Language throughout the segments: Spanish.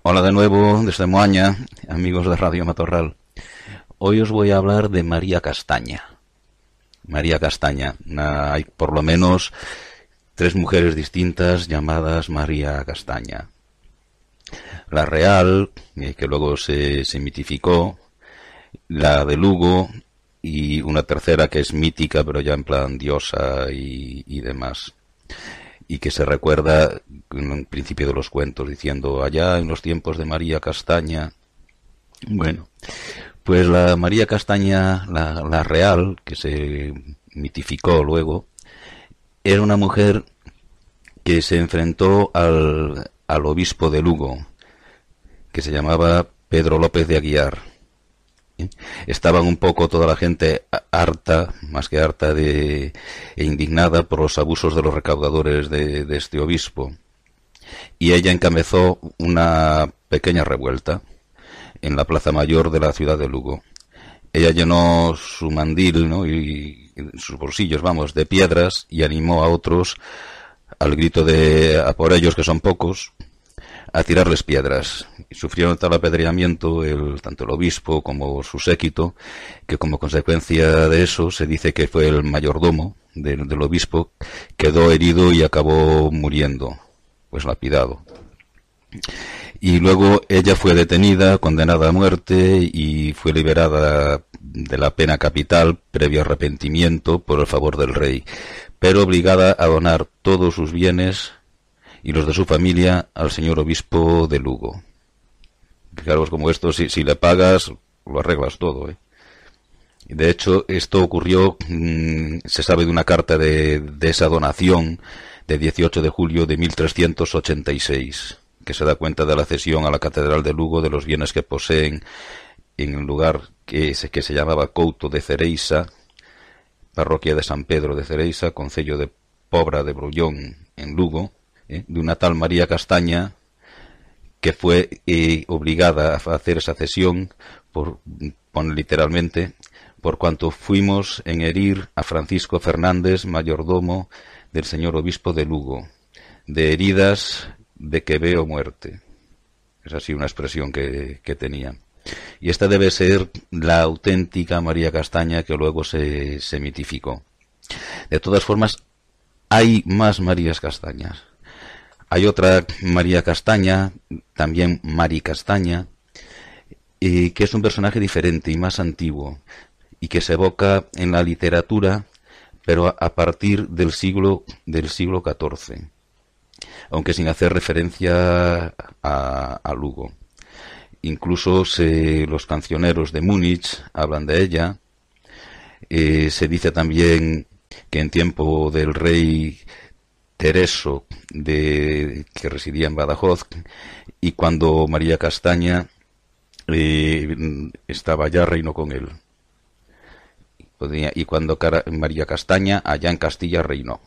Hola de nuevo desde Moaña, amigos de Radio Matorral. Hoy os voy a hablar de María Castaña. María Castaña. Hay por lo menos 3 mujeres distintas llamadas María Castaña. La real, que luego se mitificó, la de Lugo y una tercera que es mítica, pero ya en plan diosa y demás. Y que se recuerda en el principio de los cuentos, diciendo, allá en los tiempos de María Castaña. Bueno, pues la María Castaña, la real, que se mitificó luego, era una mujer que se enfrentó al obispo de Lugo, que se llamaba Pedro López de Aguiar. Estaban un poco toda la gente harta, más que harta, e indignada por los abusos de los recaudadores de este obispo. Y ella encabezó una pequeña revuelta en la Plaza Mayor de la ciudad de Lugo. Ella llenó su mandil, ¿no?, y sus bolsillos, de piedras, y animó a otros, al grito de a por ellos, que son pocos, a tirarles piedras. Sufrieron tal apedreamiento tanto el obispo como su séquito, que como consecuencia de eso se dice que fue el mayordomo del obispo, quedó herido y acabó muriendo, pues lapidado. Y luego ella fue detenida, condenada a muerte y fue liberada de la pena capital previo arrepentimiento por el favor del rey, pero obligada a donar todos sus bienes y los de su familia al señor obispo de Lugo. Fijaros como esto, si le pagas, lo arreglas todo, ¿eh? De hecho, esto ocurrió, se sabe de una carta de esa donación de 18 de julio de 1386, que se da cuenta de la cesión a la Catedral de Lugo de los bienes que poseen en un lugar que se llamaba Couto de Cereixa, parroquia de San Pedro de Cereixa, concello de Pobra de Brullón, en Lugo, de una tal María Castaña, que fue obligada a hacer esa cesión, pone literalmente, por cuanto fuimos en herir a Francisco Fernández, mayordomo del señor obispo de Lugo, de heridas de que veo muerte. Es así una expresión que tenía. Y esta debe ser la auténtica María Castaña que luego se mitificó. De todas formas, hay más Marías Castañas. Hay otra María Castaña, también Mari Castaña, que es un personaje diferente y más antiguo, y que se evoca en la literatura, pero a partir del siglo XIV, aunque sin hacer referencia a Lugo. Incluso los cancioneros de Múnich hablan de ella. Se dice también que en tiempo del rey Tereso, que residía en Badajoz, y cuando María Castaña estaba ya, reinó con él. Y cuando María Castaña allá en Castilla reinó.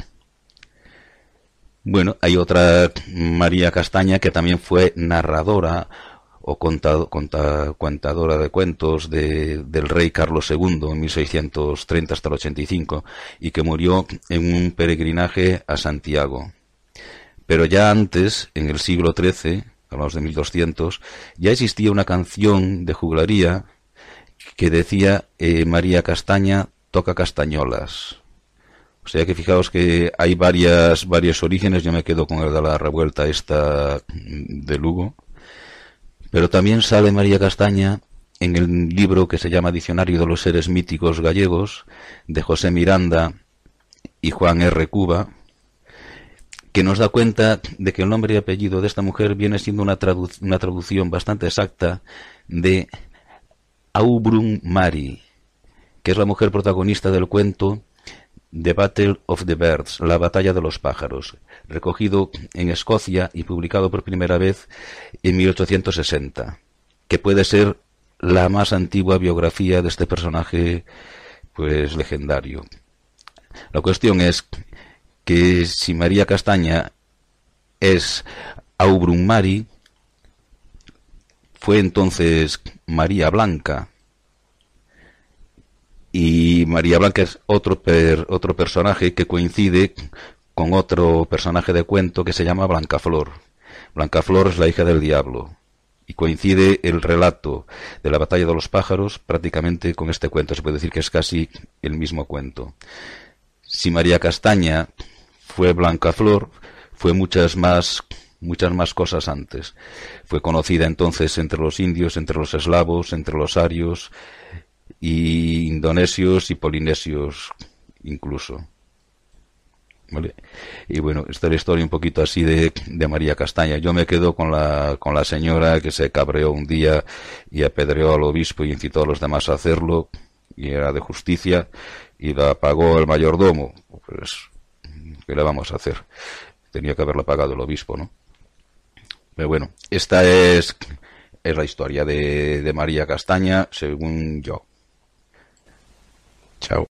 Bueno, hay otra María Castaña que también fue narradora o contadora de cuentos del rey Carlos II en 1630 hasta el 85, y que murió en un peregrinaje a Santiago. Pero ya antes, en el siglo XIII, hablamos de 1200, ya existía una canción de juglaría que decía María Castaña toca castañolas. O sea que fijaos que hay varios orígenes. Yo me quedo con el de la revuelta esta de Lugo. Pero también sale María Castaña en el libro que se llama Diccionario de los Seres Míticos Gallegos, de José Miranda y Juan R. Cuba, que nos da cuenta de que el nombre y apellido de esta mujer viene siendo una traducción bastante exacta de Aubrun Mari, que es la mujer protagonista del cuento The Battle of the Birds, la batalla de los pájaros, recogido en Escocia y publicado por primera vez en 1860, que puede ser la más antigua biografía de este personaje, pues legendario. La cuestión es que si María Castaña es Aubrun Mari, fue entonces María Blanca. Y María Blanca es otro personaje que coincide con otro personaje de cuento que se llama Blancaflor, Blancaflor es la hija del diablo. Y coincide el relato de la batalla de los pájaros prácticamente con este cuento. Se puede decir que es casi el mismo cuento. Si María Castaña fue Blancaflor, fue muchas más cosas antes. Fue conocida entonces entre los indios, entre los eslavos, entre los arios, y indonesios y polinesios incluso. ¿Vale? Y bueno, esta es la historia un poquito así de María Castaña. Yo me quedo con la señora que se cabreó un día y apedreó al obispo y incitó a los demás a hacerlo, y era de justicia, y la pagó el mayordomo. Pues, ¿qué le vamos a hacer? Tenía que haberla pagado el obispo, ¿no? Pero bueno, esta es la historia de María Castaña, según yo. Chao.